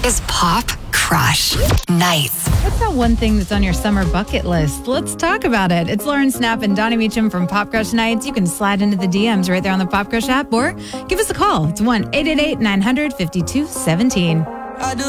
is Pop Crush Nights. What's that one thing that's on your summer bucket list? Let's talk about it. It's Lauren Snap and Donnie Meacham from Pop Crush Nights. You can slide into the DMs right there on the Pop Crush app or give us a call. It's 1-888-900-5217.